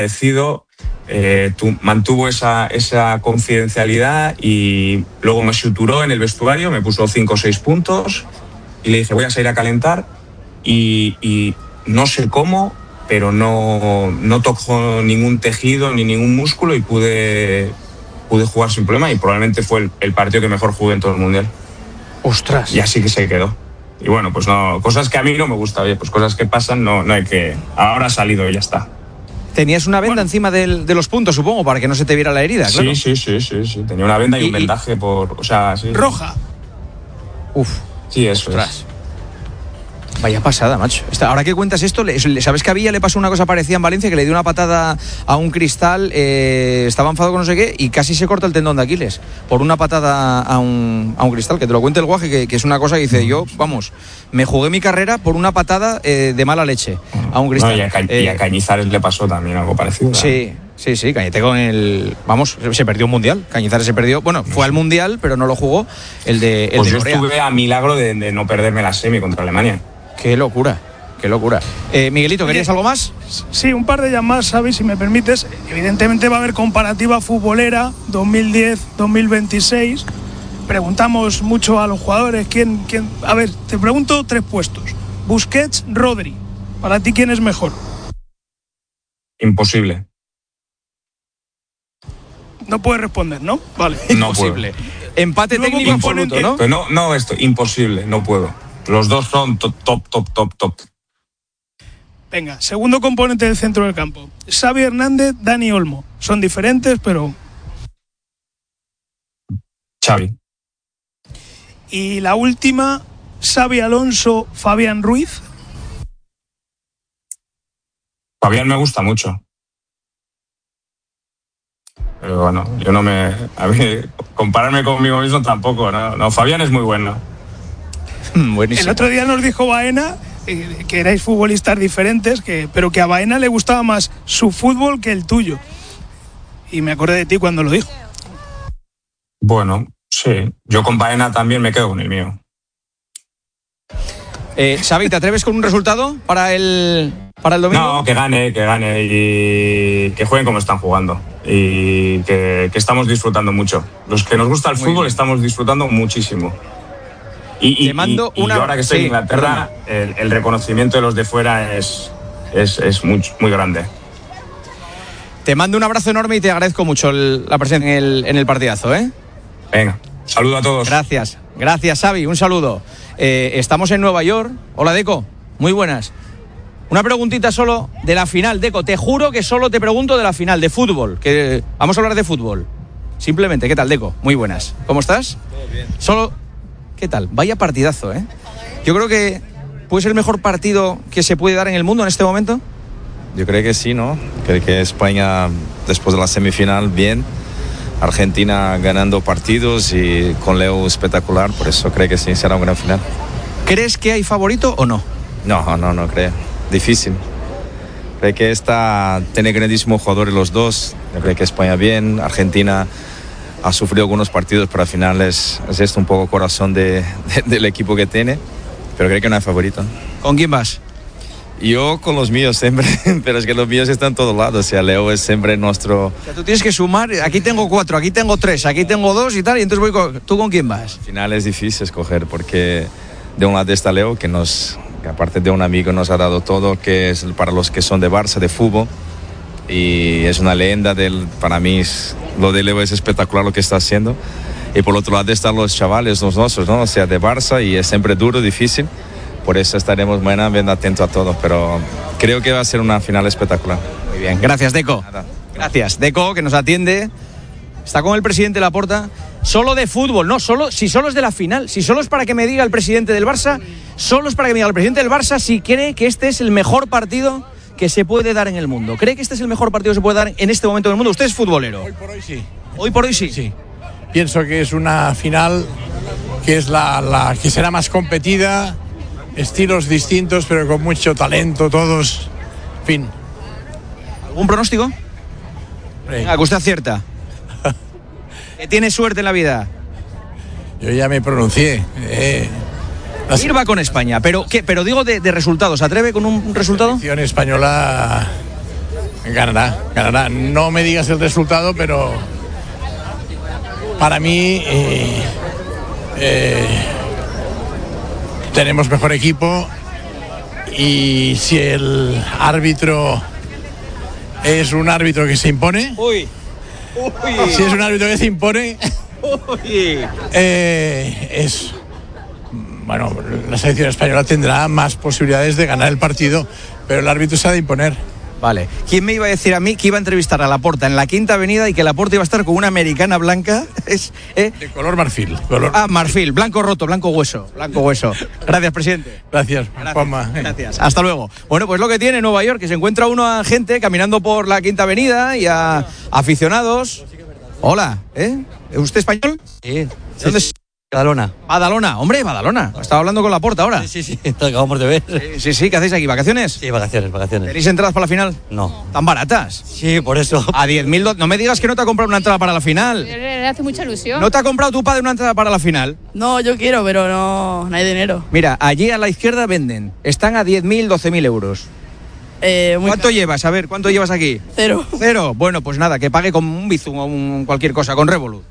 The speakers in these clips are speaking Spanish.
agradecido, mantuvo esa confidencialidad y luego me suturó en el vestuario, me puso 5 o 6 puntos y le dije voy a salir a calentar y no sé cómo, pero no tocó ningún tejido ni ningún músculo y pude jugar sin problema y probablemente fue el partido que mejor jugué en todo el Mundial. ¡Ostras! Y así que se quedó. Y bueno, pues no, cosas que a mí no me gustan, pues cosas que pasan, no hay que... Ahora ha salido y ya está. Tenías una venda encima de los puntos, supongo, para que no se te viera la herida, claro. Sí. Tenía una venda y un vendaje por... O sea, sí. Roja. Uf. Sí, eso Ostras. es. Vaya pasada, macho. Ahora que cuentas esto, ¿sabes que a Villa le pasó una cosa parecida en Valencia? Que le dio una patada a un cristal, estaba enfadado con no sé qué y casi se corta el tendón de Aquiles por una patada a un cristal. Que te lo cuente el Guaje, que es una cosa que dice, yo, vamos, me jugué mi carrera por una patada de mala leche a un cristal. No, y a Cañizares le pasó también algo parecido. Sí, Cañete con el... Vamos, se perdió un Mundial. Cañizares se perdió... Bueno, fue al Mundial, pero no lo jugó el de Pues yo Corea. estuve a milagro de no perderme la semi contra Alemania. Qué locura. Miguelito, ¿querías algo más? Sí, un par de llamadas, Xavi, si me permites. Evidentemente va a haber comparativa futbolera 2010-2026. Preguntamos mucho a los jugadores quién. A ver, te pregunto 3 puestos. Busquets, Rodri. Para ti, ¿quién es mejor? Imposible. No puedes responder, ¿no? Vale. No Imposible. puedo. Empate Luego técnico componente. absoluto, ¿no? Pero no, imposible, no puedo. Los dos son top. Venga, segundo componente del centro del campo. Xavi Hernández, Dani Olmo. Son diferentes, pero... Xavi. Y la última, Xavi Alonso, Fabián Ruiz. Fabián me gusta mucho. Pero bueno, yo no me... A mí, compararme conmigo mismo tampoco, ¿no? No, Fabián es muy bueno. Buenísimo. El otro día nos dijo Baena que erais futbolistas diferentes, pero que a Baena le gustaba más su fútbol que el tuyo. Y me acordé de ti cuando lo dijo. Bueno, sí. Yo con Baena también me quedo con el mío. Xavi, ¿te atreves con un resultado para el domingo? No, que gane y que jueguen como están jugando. Y que estamos disfrutando mucho. Los que nos gusta el fútbol estamos disfrutando muchísimo. Y yo ahora que estoy en Inglaterra, el reconocimiento de los de fuera es muy grande. Te mando un abrazo enorme y te agradezco mucho la presencia en el partidazo, ¿eh? Venga, saludo a todos. Gracias, Xavi, un saludo. Estamos en Nueva York. Hola, Deco, muy buenas. Una preguntita solo de la final, Deco. Te juro que solo te pregunto de la final, de fútbol. Que vamos a hablar de fútbol. Simplemente, ¿qué tal, Deco? Muy buenas. ¿Cómo estás? Todo bien. Solo... ¿Qué tal? Vaya partidazo, ¿eh? Yo creo que puede ser el mejor partido que se puede dar en el mundo en este momento. Yo creo que sí, ¿no? Creo que España, después de la semifinal, bien. Argentina ganando partidos y con Leo espectacular. Por eso creo que sí, será un gran final. ¿Crees que hay favorito o no? No creo. Difícil. Creo que tiene grandísimos jugadores los dos. Yo creo que España bien, Argentina ha sufrido algunos partidos, pero al final es esto un poco corazón del equipo que tiene, pero creo que no hay favorito. ¿Con quién vas? Yo con los míos siempre, pero es que los míos están en todos lados, o sea, Leo es siempre nuestro... O sea, tú tienes que sumar, aquí tengo 4, aquí tengo 3, aquí tengo 2 y tal, y entonces ¿tú con quién vas? Al final es difícil escoger, porque de un lado está Leo, que aparte de un amigo nos ha dado todo, que es para los que son de Barça, de fútbol, y es una leyenda para mí lo de Leo es espectacular lo que está haciendo, y por otro lado están los chavales, los nuestros, ¿no? O sea, de Barça, y es siempre duro, difícil, por eso estaremos mañana bien atentos a todo, pero creo que va a ser una final espectacular. Muy bien, gracias, Deco. Nada. Gracias, Deco, que nos atiende, está con el presidente Laporta, solo de fútbol, no, si solo es de la final, si solo es para que me diga el presidente del Barça, solo es para que me diga el presidente del Barça si cree que este es el mejor partido que se puede dar en el mundo. ¿Cree que este es el mejor partido que se puede dar en este momento en el mundo? Usted es futbolero. Hoy por hoy sí. Hoy por hoy sí. Sí. Pienso que es una final que es la que será más competida, estilos distintos, pero con mucho talento, todos. En fin. ¿Algún pronóstico? Venga, que usted acierta. Que tiene suerte en la vida. Yo ya me pronuncié. Ir va con España, pero digo de resultados. ¿Se atreve con un resultado? La selección española Ganará. No me digas el resultado, pero para mí tenemos mejor equipo, y si el árbitro es un árbitro que se impone, si es un árbitro que se impone, bueno, la selección española tendrá más posibilidades de ganar el partido, pero el árbitro se ha de imponer. Vale. ¿Quién me iba a decir a mí que iba a entrevistar a Laporta en la Quinta Avenida y que Laporta iba a estar con una americana blanca? De color marfil. Marfil, blanco roto, blanco hueso. Gracias, presidente. Gracias, Juanma. Gracias. Hasta luego. Bueno, pues lo que tiene Nueva York, que se encuentra uno a gente caminando por la Quinta Avenida y a aficionados. Hola, ¿Es usted español? Sí. ¿Dónde es? Badalona. Badalona. Estaba hablando con Laporta ahora. Sí, te acabamos de ver. Sí, ¿qué hacéis aquí? ¿Vacaciones? Sí, vacaciones. ¿Tenéis entradas para la final? No. ¿Tan baratas? Sí, por eso. A 10.000. No me digas que no te ha comprado una entrada para la final. Le hace mucha ilusión. ¿No te ha comprado tu padre una entrada para la final? No, yo quiero, pero no hay dinero. Mira, allí a la izquierda venden. Están a 10.000, 12.000 euros. ¿Cuánto llevas? A ver, ¿cuánto llevas aquí? Cero. Bueno, pues nada, que pague con un Bizum o cualquier cosa, con Revolut.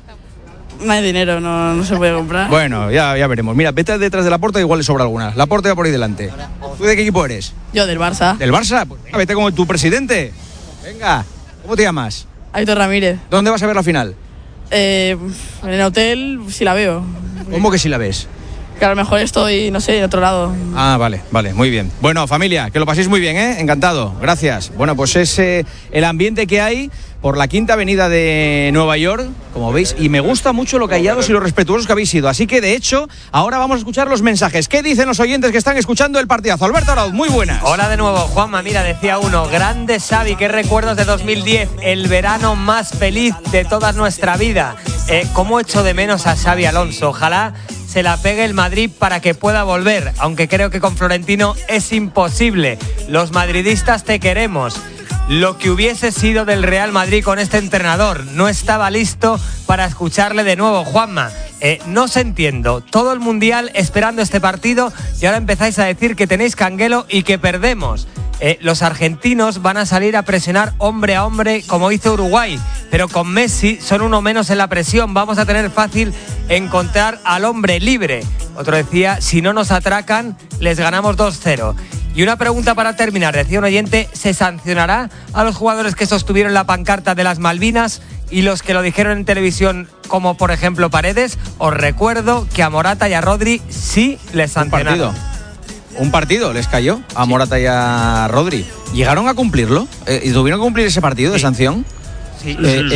No hay dinero, no se puede comprar. Bueno, ya veremos. Mira, vete detrás de Laporta, igual le sobra alguna. Laporta va por ahí delante. ¿Tú de qué equipo eres? Yo del Barça. ¿Del Barça? Pues vete con tu presidente. Venga, ¿cómo te llamas? Aitor Ramírez. ¿Dónde vas a ver la final? En el hotel, si la veo. ¿Cómo que si la ves? Que a lo mejor estoy, no sé, en otro lado. Ah, vale, muy bien. Bueno, familia, que lo paséis muy bien, Encantado, gracias. Bueno, pues es el ambiente que hay por la Quinta Avenida de Nueva York, como veis, y me gusta mucho lo callados y lo respetuosos que habéis sido. Así que, de hecho, ahora vamos a escuchar los mensajes. ¿Qué dicen los oyentes que están escuchando el partidazo? Alberto Arauz, muy buenas. Hola de nuevo, Juanma. Mira, decía uno, grande Xavi, qué recuerdos de 2010, el verano más feliz de toda nuestra vida. ¿Cómo echo de menos a Xavi Alonso? Ojalá se la pegue el Madrid para que pueda volver, aunque creo que con Florentino es imposible. Los madridistas te queremos. Lo que hubiese sido del Real Madrid con este entrenador. No estaba listo para escucharle de nuevo, Juanma. No os entiendo. Todo el Mundial esperando este partido y ahora empezáis a decir que tenéis canguelo y que perdemos. Los argentinos van a salir a presionar hombre a hombre como hizo Uruguay, pero con Messi son uno menos en la presión. Vamos a tener fácil encontrar al hombre libre. Otro decía, si no nos atracan, les ganamos 2-0. Y una pregunta para terminar, decía un oyente, ¿se sancionará a los jugadores que sostuvieron la pancarta de las Malvinas y los que lo dijeron en televisión, como por ejemplo Paredes? Os recuerdo que a Morata y a Rodri sí les sancionaron. Un partido les cayó a Morata y a Rodri. ¿Llegaron a cumplirlo? ¿Y tuvieron que cumplir ese partido de sanción? Sí.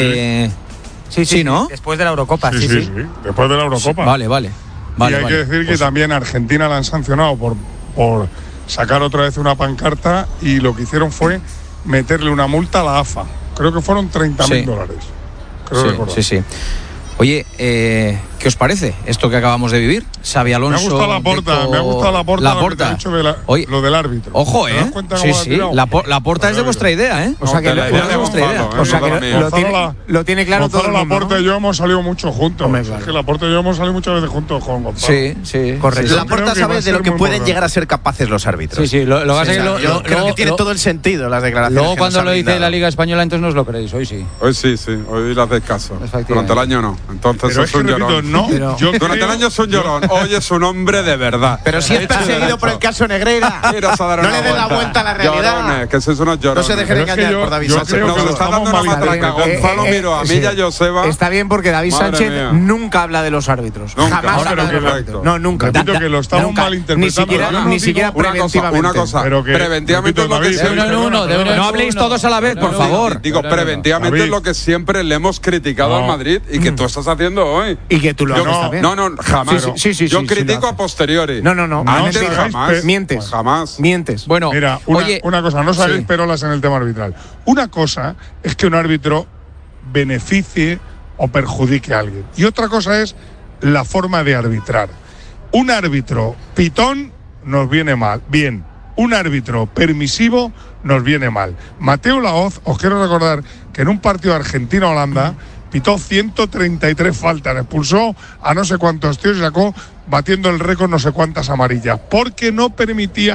Sí, ¿no? Después de la Eurocopa, sí. Después de la Eurocopa. Vale. Y hay que decir que también a Argentina la han sancionado por sacar otra vez una pancarta, y lo que hicieron fue meterle una multa a la AFA. Creo que fueron $30.000. Sí. Oye, ¿qué os parece esto que acabamos de vivir? Xavi Alonso. Me ha gustado Laporta. Lo del árbitro. Ojo, Sí. Laporta es de vuestra idea, O sea que lo tiene claro todo el mundo, Laporta y yo hemos salido mucho juntos. Es que Laporta y yo hemos salido muchas veces juntos con Gonzalo. Sí. Correcto. Laporta sabe de lo que pueden llegar a ser capaces los árbitros. Sí. Lo que pasa es que creo que tiene todo el sentido las declaraciones. Luego cuando lo dice la Liga Española, entonces no os lo creéis. Hoy sí. Hoy sí. Hoy le hacéis caso. Durante el año no. Entonces es un llorón. Durante el año es un llorón. Hoy es un hombre de verdad. Pero si es perseguido por el caso Negreira, no le den la vuelta a la realidad. Llorones, que sois unos llorones. No se dejen engañar por David Sánchez. Nos está dando una matraca. Gonzalo Miro, a mí y a Joseba. Está bien, porque David Sánchez nunca habla de los árbitros. Jamás habla de los árbitros. No, nunca. Repito que lo estamos malinterpretando. Ni siquiera preventivamente. Una cosa, preventivamente es lo que siempre... No habléis todos a la vez, por favor. Digo, preventivamente es lo que siempre le hemos criticado al Madrid y que tú estás haciendo hoy. Y que tú lo haces también. No, jamás. Yo critico a posteriori. No. Antes jamás. Mientes. Jamás. Mientes. Bueno, mira, una cosa, no saquéis perolas en el tema arbitral. Una cosa es que un árbitro beneficie o perjudique a alguien. Y otra cosa es la forma de arbitrar. Un árbitro pitón nos viene mal. Bien. Un árbitro permisivo nos viene mal. Mateo Laoz, os quiero recordar que en un partido Argentina-Holanda pitó 133 faltas, expulsó a no sé cuántos tíos y sacó, batiendo el récord, no sé cuántas amarillas, porque no permitía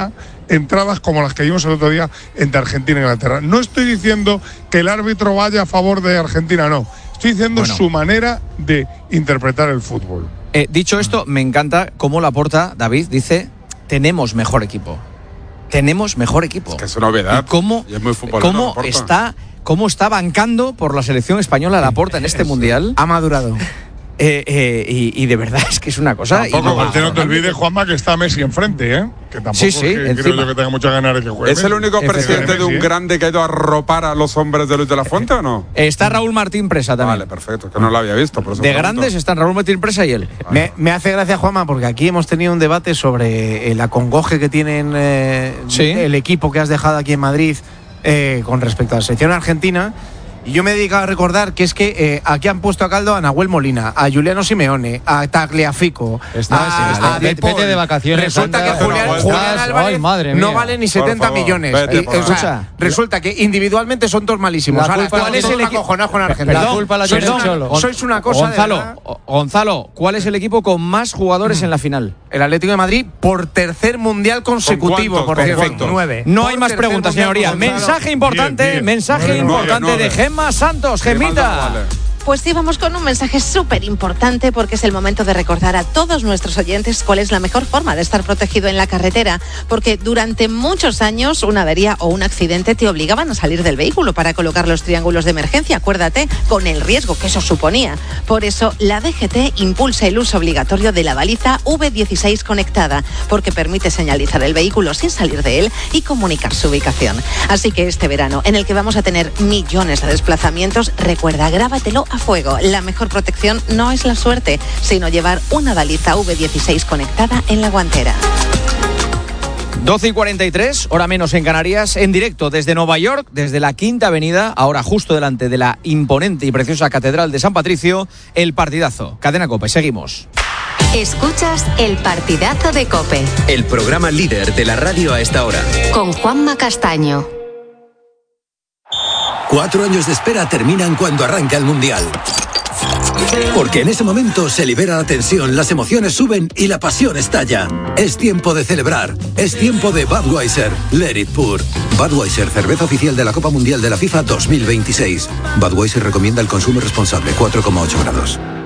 entradas como las que vimos el otro día entre Argentina e Inglaterra. No estoy diciendo que el árbitro vaya a favor de Argentina, no. Estoy diciendo su manera de interpretar el fútbol. Dicho esto, me encanta cómo Laporta, David, dice, tenemos mejor equipo. Tenemos mejor equipo. Es que es una novedad. Y es muy futbolero, ¿Cómo está bancando por la selección española Laporta en este Mundial? Ha madurado. Y de verdad es que es una cosa. Tampoco, no te olvides, Juanma, que está Messi enfrente, ¿eh? Que tampoco sí, creo yo que tenga muchas ganas de que juegue. ¿Es el único presidente de un grande que ha ido a arropar a los hombres de Luis de la Fuente o no? Está Raúl Martín Presa también. Vale, perfecto, que no lo había visto. Por eso de grandes están Raúl Martín Presa y él. Me hace gracia, Juanma, porque aquí hemos tenido un debate sobre el acongoje que tienen el equipo que has dejado aquí en Madrid con respecto a la selección argentina. Y yo me he dedicado a recordar que es que aquí han puesto a caldo a Nahuel Molina, a Juliano Simeone, a Tagliafico, a vete de vacaciones. Resulta que Julián Álvarez no vale ni 70 millones. Resulta que individualmente son todos malísimos. ¿Cuál es el equipo con Argentina? Sois una cosa. Gonzalo, ¿cuál es el equipo con más jugadores en la final? El Atlético de Madrid por tercer mundial consecutivo, por cierto. 9. No hay más preguntas, señoría. Mensaje importante de Gemma Santos. Gemita. Pues sí, vamos con un mensaje súper importante porque es el momento de recordar a todos nuestros oyentes cuál es la mejor forma de estar protegido en la carretera, porque durante muchos años una avería o un accidente te obligaban a salir del vehículo para colocar los triángulos de emergencia, acuérdate, con el riesgo que eso suponía. Por eso la DGT impulsa el uso obligatorio de la baliza V16 conectada, porque permite señalizar el vehículo sin salir de él y comunicar su ubicación. Así que este verano, en el que vamos a tener millones de desplazamientos, recuerda, grábatelo a fuego. La mejor protección no es la suerte, sino llevar una baliza V16 conectada en la guantera. 12:43, hora menos en Canarias, en directo desde Nueva York, desde la Quinta Avenida, ahora justo delante de la imponente y preciosa Catedral de San Patricio, el partidazo. Cadena COPE, seguimos. Escuchas el partidazo de COPE. El programa líder de la radio a esta hora. Con Juanma Castaño. 4 años de espera terminan cuando arranca el Mundial. Porque en ese momento se libera la tensión, las emociones suben y la pasión estalla. Es tiempo de celebrar. Es tiempo de Budweiser. Let it pour. Budweiser, cerveza oficial de la Copa Mundial de la FIFA 2026. Budweiser recomienda el consumo responsable, 4,8 grados.